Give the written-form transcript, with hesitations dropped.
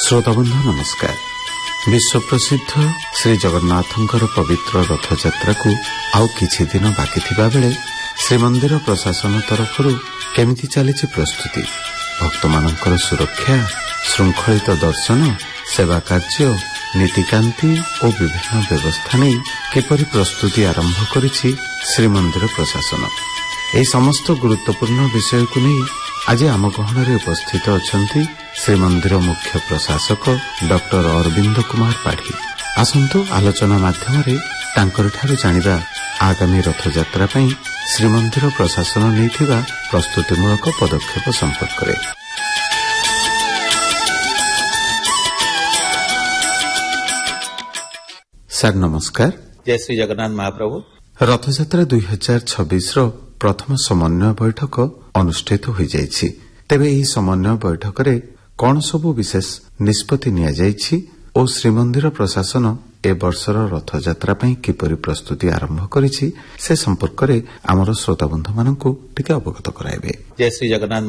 श्रोताबंधु नमस्कार। विश्व प्रसिद्ध श्री जगन्नाथंकर पवित्र रथयात्रा को आउ किछि दिन बाकी थिबा बेले श्रीमंदिर प्रशासन तरफ केमिति चलीछि प्रस्तुति, भक्तमानंकर सुरक्षा, श्रृंखलित दर्शन, सेवा कार्य, नीतिकांति और विभिन्न व्यवस्था नहीं किपरि प्रस्तुति आरंभ करिछि श्रीमंदिर प्रशासन। एही समस्त गुरुत्वपूर्ण विषय को नहीं आज आम गहन उपस्थित अछंती श्रीमंदिर मुख्य प्रशासक डॉक्टर अरविंद कुमार पाढ़ी। आसंतु आलोचना माध्यम तांकर ठारू जानिबा आगामी रथयात्रा पई श्रीमंदिर प्रशासन नैथिबा प्रस्तुतिमूलक पदक्षेप संपर्क रे। सर नमस्कार। जय श्री जगन्नाथ महाप्रभु। रथयात्रा 2026 रो प्रथम समन्वय बैठक अनुष्ठित हो जाइछि। तेबे एही समन्वय बैठक रे कोन सबु विशेष निष्पत्ति निया जाइछि और श्रीमंदिर प्रशासन ए वर्षर रथयात्रा पई किपरि प्रस्तुति आरंभ करिछि से संपर्क रे हमर श्रोता बंधु माननकु टिके अवगत कराइबे। जय श्री जगन्नाथ